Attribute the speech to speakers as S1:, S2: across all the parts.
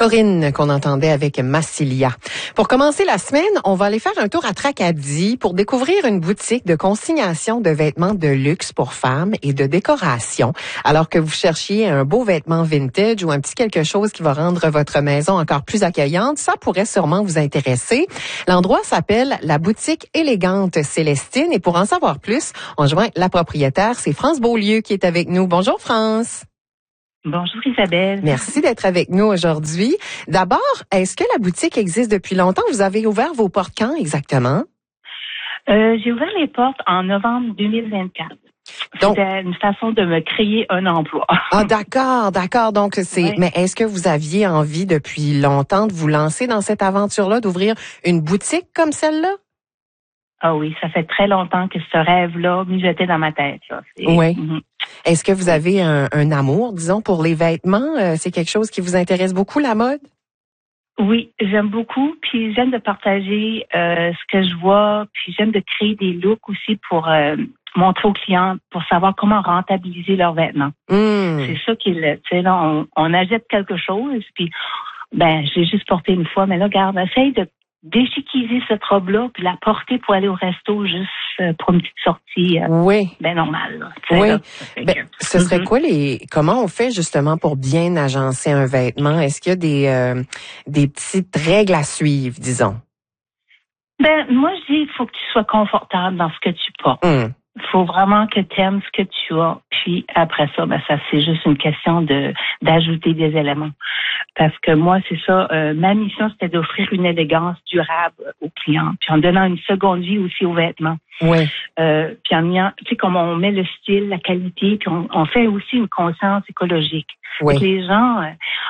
S1: Corinne qu'on entendait avec Massilia. Pour commencer la semaine, on va aller faire un tour à Tracadie pour découvrir une boutique de consignation de vêtements de luxe pour femmes et de décoration. Alors que vous cherchiez un beau vêtement vintage ou un petit quelque chose qui va rendre votre maison encore plus accueillante, ça pourrait sûrement vous intéresser. L'endroit s'appelle la boutique élégante Célestine et pour en savoir plus, on joint la propriétaire, c'est France Beaulieu qui est avec nous. Bonjour France.
S2: Bonjour Isabelle.
S1: Merci d'être avec nous aujourd'hui. D'abord, est-ce que la boutique existe depuis longtemps? Vous avez ouvert vos portes quand exactement?
S2: J'ai ouvert les portes en novembre 2024.
S1: Donc,
S2: c'était une façon de me créer un emploi.
S1: Ah, d'accord. Donc, c'est.
S2: Oui.
S1: Mais est-ce que vous aviez envie depuis longtemps de vous lancer dans cette aventure-là, d'ouvrir une boutique comme celle-là?
S2: Ah oui, ça fait très longtemps que ce rêve-là mijotait dans ma tête. Là.
S1: Oui. Est-ce que vous avez un amour, disons, pour les vêtements? C'est quelque chose qui vous intéresse beaucoup, la mode?
S2: Oui, j'aime beaucoup. Puis j'aime de partager ce que je vois. Puis j'aime de créer des looks aussi pour montrer aux clients, pour savoir comment rentabiliser leurs vêtements. C'est ça qui est, tu sais, là, on achète quelque chose. Puis, je l'ai juste porté une fois. Mais là, regarde, essaye de déchiquiser cette robe-là, puis la porter pour aller au resto juste pour une petite sortie normale. Là,
S1: oui.
S2: Là,
S1: ce serait quoi comment on fait justement pour bien agencer un vêtement? Est-ce qu'il y a des petites règles à suivre, disons?
S2: Moi, je dis, il faut que tu sois confortable dans ce que tu portes. Il faut vraiment que tu aimes ce que tu as. Puis après ça, ça c'est juste une question d'ajouter des éléments. Parce que moi, c'est ça, ma mission, c'était d'offrir une élégance durable aux clients. Puis en donnant une seconde vie aussi aux vêtements.
S1: Oui.
S2: Puis en ayant, tu sais, comme on met le style, la qualité, puis on fait aussi une conscience écologique.
S1: Oui.
S2: Donc, les gens,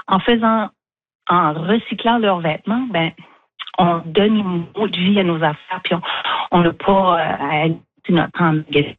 S2: en recyclant leurs vêtements, on donne une autre vie à nos affaires. Puis on n'a pas à notre temps de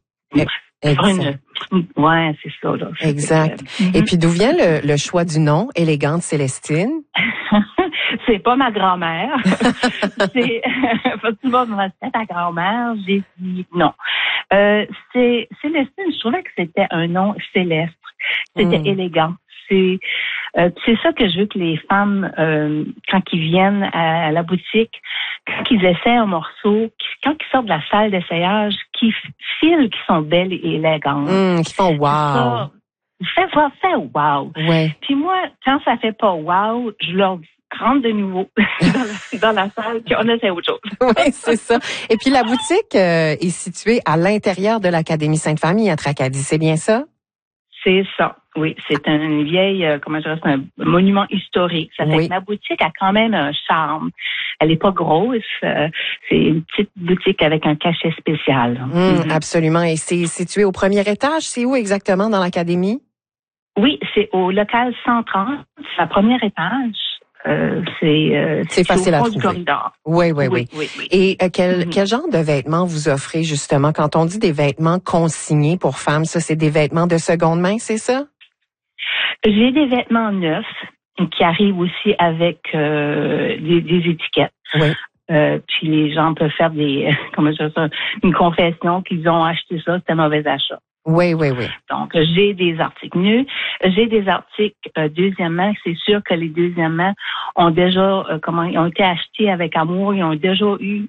S2: ouais, c'est ça. Là.
S1: Exact. Et puis, d'où vient le choix du nom, Élégante Célestine?
S2: C'est pas ma grand-mère. C'est parce que tu vas me rester ta grand-mère. J'ai dit non. C'est Célestine, je trouvais que c'était un nom céleste. C'était élégant. C'est ça que je veux que les femmes, quand ils viennent à la boutique, quand ils essaient un morceau, quand ils sortent de la salle d'essayage, qu'ils filent qu'ils sont belles et élégantes.
S1: Qui font wow.
S2: Fait wow.
S1: Ouais.
S2: Puis moi, quand ça fait pas wow, je leur dis, rentre de nouveau dans la salle, puis on essaie autre chose.
S1: Oui, c'est ça. Et puis la boutique est située à l'intérieur de l'Académie Sainte-Famille à Tracadie, c'est bien ça? C'est
S2: ça. Oui, c'est une vieille, c'est un monument historique. Ça fait que ma boutique a quand même un charme. Elle est pas grosse. C'est une petite boutique avec un cachet spécial.
S1: Absolument. Et c'est situé au premier étage. C'est où exactement dans l'académie? Oui,
S2: c'est au local 130. C'est le premier étage. C'est
S1: facile à trouver.
S2: Du corridor.
S1: Oui. Et quel genre de vêtements vous offrez justement? Quand on dit des vêtements consignés pour femmes, ça, c'est des vêtements de seconde main, c'est ça?
S2: J'ai des vêtements neufs qui arrivent aussi avec des étiquettes.
S1: Oui.
S2: Puis les gens peuvent faire une confession qu'ils ont acheté ça, c'était un mauvais achat.
S1: Oui.
S2: Donc, j'ai des articles nus. J'ai des articles deuxièmement. C'est sûr que les deuxièmement ont déjà ils ont été achetés avec amour. Ils ont déjà eu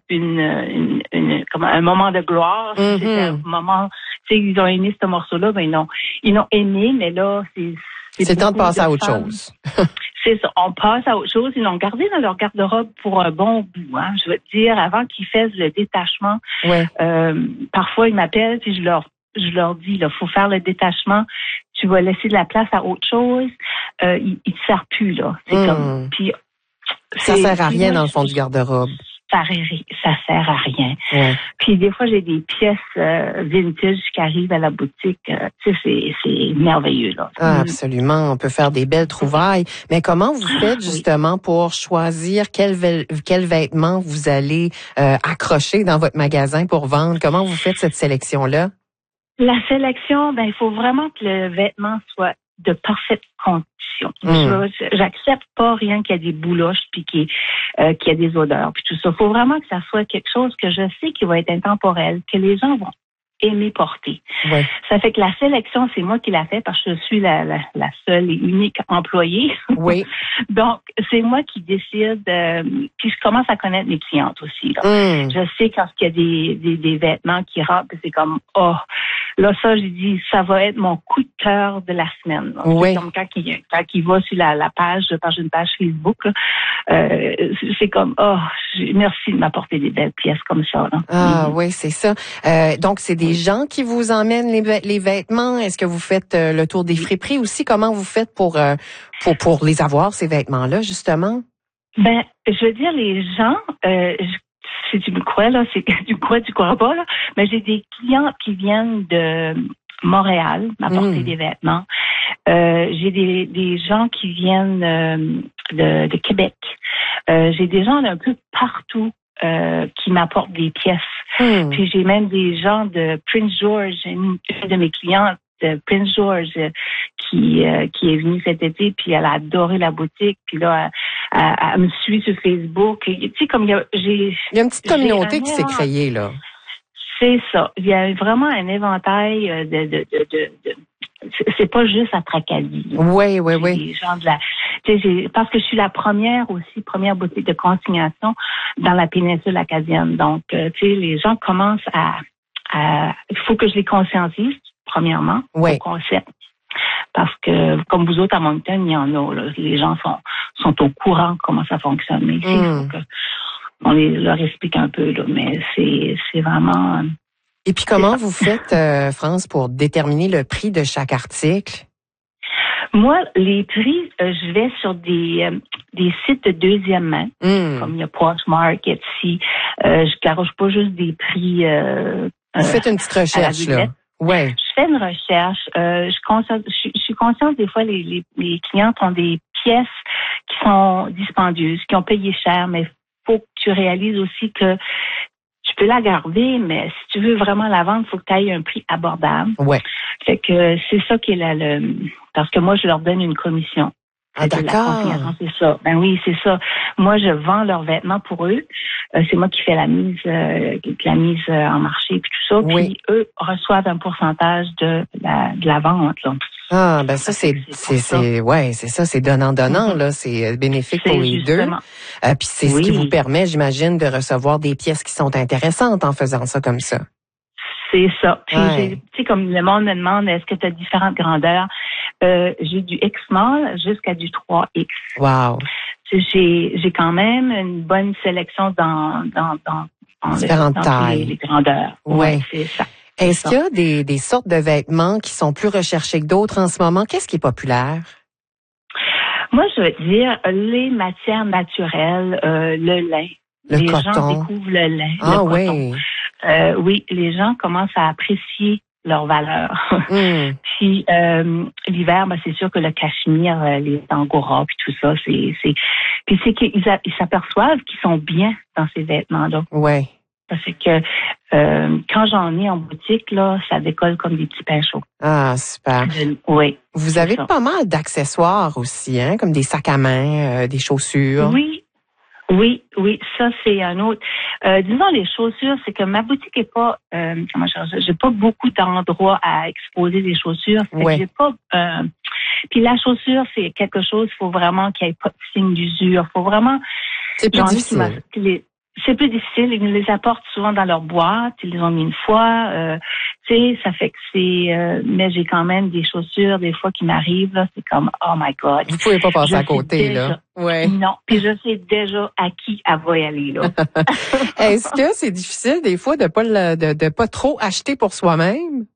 S2: un moment de gloire. C'était un moment, tu sais, ils ont aimé ce morceau-là. Ils l'ont aimé, mais là,
S1: c'est temps de passer à autre chose.
S2: C'est ça. On passe à autre chose. Ils l'ont gardé dans leur garde-robe pour un bon bout. Hein. Je veux te dire, avant qu'ils fassent le détachement, parfois ils m'appellent puis je leur dis, il faut faire le détachement. Tu vas laisser de la place à autre chose. Il te sert plus là. C'est comme. Puis
S1: ça sert à rien dans le fond du garde-robe.
S2: Ça sert à rien.
S1: Ouais.
S2: Puis des fois j'ai des pièces vintage qui arrivent à la boutique. Tu sais, c'est merveilleux là.
S1: Ah, absolument. On peut faire des belles trouvailles. Mais comment vous faites justement pour choisir quel vêtements vous allez accrocher dans votre magasin pour vendre? Comment vous faites cette sélection-là?
S2: La sélection, il faut vraiment que le vêtement soit de parfaite condition. J'accepte pas rien qui a des bouloches puis qui a des odeurs puis tout ça. Il faut vraiment que ça soit quelque chose que je sais qui va être intemporel, que les gens aimer porter.
S1: Ouais.
S2: Ça fait que la sélection, c'est moi qui l'a fait parce que je suis la seule et unique employée.
S1: Oui.
S2: Donc, c'est moi qui décide. Puis je commence à connaître mes clientes aussi. Là. Je sais quand il y a des vêtements qui rentrent, c'est comme, oh, là, ça, j'ai dit, ça va être mon coup de cœur de la semaine.
S1: Oui.
S2: C'est comme quand il va sur la page, j'ai une page Facebook, là, c'est comme, oh, merci de m'apporter des belles pièces comme ça. Là.
S1: Ah oui, c'est ça. Donc, c'est des gens qui vous emmènent les vêtements. Est-ce que vous faites le tour des friperies aussi? Comment vous faites pour les avoir, ces vêtements-là, justement?
S2: Ben, je veux dire, les gens, si tu me crois, là, c'est tu crois pas, là, mais j'ai des clients qui viennent de Montréal m'apporter des vêtements. J'ai des gens qui viennent de Québec. J'ai des gens d'un peu partout qui m'apportent des pièces. Puis j'ai même des gens de Prince George, une de mes clientes de Prince George qui est venue cet été, puis elle a adoré la boutique, puis là elle me suit sur Facebook. Tu sais, comme il y a
S1: une petite communauté qui s'est créée là.
S2: C'est ça. Il y a vraiment un éventail c'est pas juste à Tracadie.
S1: Oui.
S2: Les gens de parce que je suis la première boutique de consignation dans la péninsule acadienne. Donc, tu sais, les gens commencent il faut que je les conscientise, premièrement, au concept. Parce que, comme vous autres à Moncton, il y en a, là, les gens sont au courant de comment ça fonctionne. Mais ici, il faut qu'on leur explique un peu, là, mais c'est vraiment...
S1: Et puis, comment vous faites, France, pour déterminer le prix de chaque article?
S2: Moi, les prix, je vais sur des sites de deuxième main, comme il y a Poshmark, Etsy. Je garoche pas juste des prix...
S1: vous faites une petite recherche, là. Ouais.
S2: Je fais une recherche. Je suis consciente des fois les clientes ont des pièces qui sont dispendieuses, qui ont payé cher, mais faut que tu réalises aussi que tu peux la garder, mais si tu veux vraiment la vendre, il faut que tu ailles un prix abordable.
S1: Ouais.
S2: Fait que c'est ça qui est parce que moi je leur donne une commission.
S1: Ah, d'accord.
S2: C'est ça. Ben oui, c'est ça. Moi, je vends leurs vêtements pour eux. C'est moi qui fais la mise en marché puis tout ça.
S1: Oui.
S2: Puis eux reçoivent un pourcentage de la vente. Là.
S1: Ah, ben ça c'est donnant-donnant là, c'est bénéfique pour les deux. Puis c'est ce qui vous permet, j'imagine, de recevoir des pièces qui sont intéressantes en faisant ça comme ça.
S2: C'est ça. Puis tu sais, comme le monde me demande, est-ce que tu as différentes grandeurs? J'ai du X-small jusqu'à du 3X.
S1: Wow.
S2: J'ai quand même une bonne sélection dans
S1: différentes tailles.
S2: Les grandeurs.
S1: Ouais,
S2: c'est ça.
S1: Est-ce qu'il y a des sortes de vêtements qui sont plus recherchés que d'autres en ce moment? Qu'est-ce qui est populaire?
S2: Moi, je veux dire, les matières naturelles, le lin. Les
S1: coton.
S2: Gens découvrent le lin.
S1: Ah
S2: le
S1: oui.
S2: coton. Oui, les gens commencent à apprécier leur valeur. Puis l'hiver, ben, c'est sûr que le cachemire, les angoras, puis tout ça, puis c'est qu'ils s'aperçoivent qu'ils sont bien dans ces vêtements-là.
S1: Ouais.
S2: Parce que quand j'en ai en boutique, là, ça décolle comme des petits pains chauds.
S1: Ah, super.
S2: Oui.
S1: Vous avez pas mal d'accessoires aussi, hein, comme des sacs à main, des chaussures.
S2: Oui, ça c'est un autre. Disons les chaussures, c'est que ma boutique est pas, j'ai pas beaucoup d'endroits à exposer des chaussures. J'ai pas. Puis la chaussure, c'est quelque chose. Faut vraiment qu'il n'y ait pas de signe d'usure. Faut vraiment.
S1: C'est plus difficile.
S2: C'est plus difficile. Ils nous les apportent souvent dans leur boîte. Ils les ont mis une fois. Tu sais, ça fait que c'est... mais j'ai quand même des chaussures, des fois, qui m'arrivent. Là, c'est comme, oh my God.
S1: Vous pouvez pas passer à côté, là. Ouais.
S2: Non. Puis je sais déjà à qui elle va y aller, là.
S1: Est-ce que c'est difficile, des fois, de pas trop acheter pour soi-même?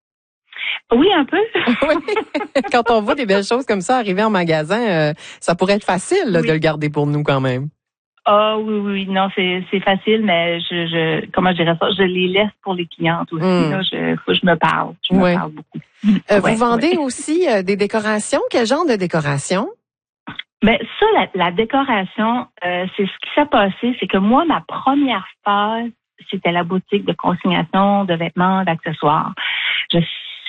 S2: Oui, un peu.
S1: Oui. Quand on voit des belles choses comme ça arriver en magasin, ça pourrait être facile là, de le garder pour nous quand même.
S2: Ah oui, non, c'est facile, mais comment je dirais ça, je les laisse pour les clientes aussi. Là, faut que je me parle. Je me parle beaucoup.
S1: Vous vendez aussi des décorations. Quel genre de décoration?
S2: Ben ça, la décoration, c'est ce qui s'est passé, c'est que moi, ma première phase, c'était la boutique de consignation de vêtements, d'accessoires.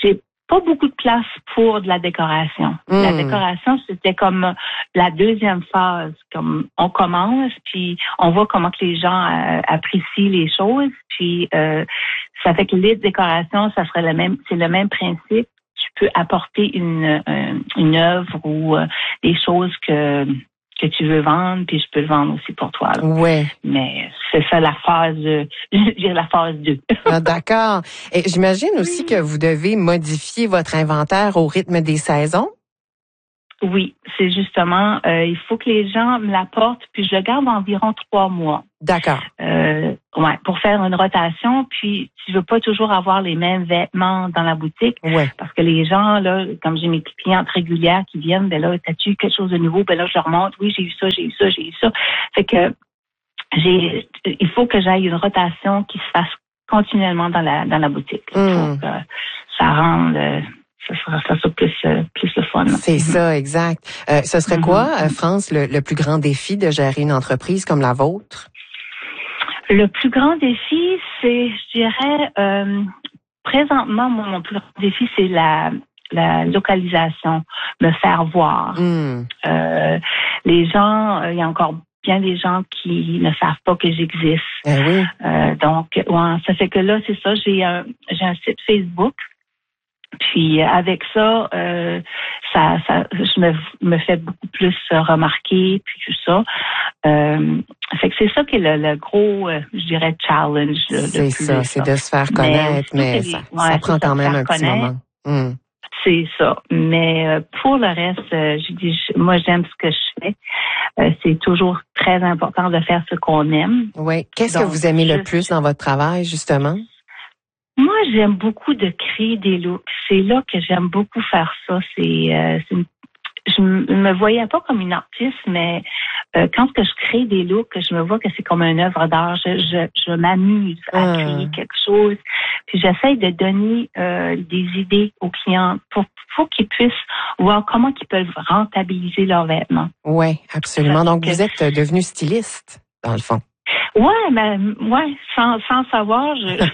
S2: pas beaucoup de place pour de la décoration. La décoration, c'était comme la deuxième phase. Comme on commence, puis on voit comment que les gens apprécient les choses. Puis ça fait que les décorations, ça serait c'est le même principe. Tu peux apporter une œuvre ou des choses que tu veux vendre, puis je peux le vendre aussi pour toi.
S1: Ouais.
S2: Mais c'est ça la phase, je dirais la phase 2.
S1: Ah, d'accord. Et j'imagine aussi que vous devez modifier votre inventaire au rythme des saisons.
S2: Oui, c'est justement, il faut que les gens me l'apportent, puis je le garde environ 3 mois.
S1: D'accord.
S2: Ouais, pour faire une rotation, puis tu veux pas toujours avoir les mêmes vêtements dans la boutique,
S1: ouais.
S2: Parce que les gens, là, comme j'ai mes clientes régulières qui viennent, ben là, t'as-tu quelque chose de nouveau? Ben là, je leur montre, oui, j'ai eu ça. Fait que il faut que j'aille une rotation qui se fasse continuellement dans la boutique. Il faut que ça rende... ça sera plus le fun.
S1: C'est ça, exact. Ce serait quoi, France, le plus grand défi de gérer une entreprise comme la vôtre?
S2: Le plus grand défi, c'est, je dirais, présentement, mon plus grand défi, c'est la localisation, me faire voir. Les gens, il y a encore bien des gens qui ne savent pas que j'existe.
S1: Oui.
S2: Donc, ouais, ça fait que là, c'est ça, j'ai un site Facebook. Puis avec ça, je me fais beaucoup plus remarquer, puis tout ça. Fait que c'est ça qui est le gros, je dirais, challenge.
S1: C'est ça, c'est de se faire connaître, mais ça prend quand même un petit moment.
S2: C'est ça. Mais pour le reste, moi j'aime ce que je fais. C'est toujours très important de faire ce qu'on aime.
S1: Oui. Qu'est-ce que vous aimez le plus dans votre travail, justement?
S2: Moi, j'aime beaucoup de créer des looks. C'est là que j'aime beaucoup faire ça. Je me voyais pas comme une artiste, mais quand que je crée des looks, je me vois que c'est comme une œuvre d'art. Je m'amuse à créer quelque chose. Puis j'essaye de donner des idées aux clients pour qu'ils puissent voir comment ils peuvent rentabiliser leurs vêtements.
S1: Oui, absolument. Donc, vous êtes devenu styliste, dans le fond.
S2: Ouais, mais sans savoir,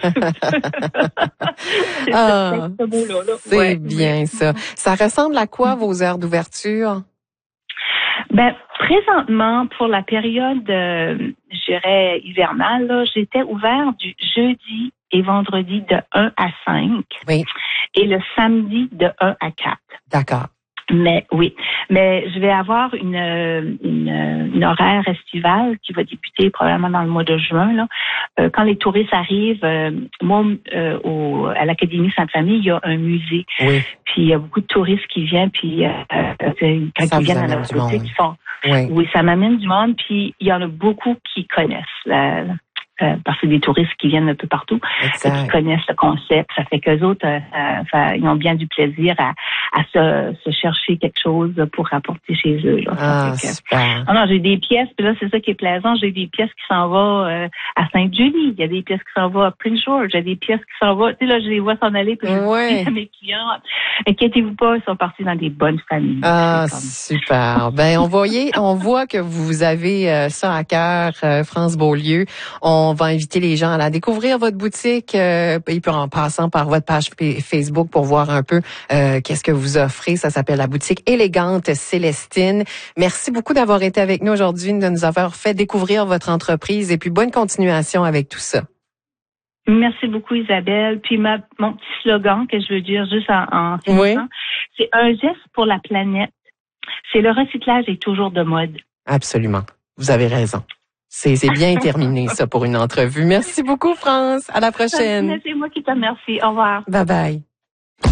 S1: c'est bien ça. Ça ressemble à quoi vos heures d'ouverture?
S2: Ben présentement, pour la période, je dirais hivernale, là, j'étais ouvert du jeudi et vendredi de 1 à 5.
S1: Oui.
S2: Et le samedi de 1 à 4.
S1: D'accord.
S2: Mais je vais avoir une horaire estivale qui va débuter probablement dans le mois de juin. Là. Quand les touristes arrivent, moi, à l'Académie Sainte-Famille, il y a un musée.
S1: Oui.
S2: Puis il y a beaucoup de touristes qui viennent, puis quand ils viennent à la boutique, ils font... Oui, ça m'amène du monde, puis il y en a beaucoup qui connaissent parce que des touristes qui viennent un peu partout, qui connaissent le concept. Ça fait qu'eux autres, ils ont bien du plaisir à se chercher quelque chose pour rapporter chez eux. Là.
S1: Super.
S2: Non, j'ai des pièces, puis là, c'est ça qui est plaisant. J'ai des pièces qui s'en vont à Sainte-Julie. Il y a des pièces qui s'en vont à Prince George. Il y a des pièces qui s'en vont... Tu sais, là, je les vois s'en aller, puis je dis à mes clients, inquiétez-vous pas, ils sont partis dans des bonnes familles.
S1: Super. Ben, on voit que vous avez ça à cœur, France Beaulieu. On va inviter les gens à la découvrir, votre boutique, et puis en passant par votre page Facebook pour voir un peu qu'est-ce que vous offrez. Ça s'appelle la boutique élégante Célestine. Merci beaucoup d'avoir été avec nous aujourd'hui, de nous avoir fait découvrir votre entreprise et puis bonne continuation avec tout ça.
S2: Merci beaucoup, Isabelle. Puis mon petit slogan que je veux dire juste en finissant, c'est un geste pour la planète. C'est le recyclage est toujours de mode.
S1: Absolument. Vous avez raison. C'est bien terminé, ça, pour une entrevue. Merci beaucoup, France. À la prochaine.
S2: C'est moi qui te remercie. Au revoir.
S1: Bye bye.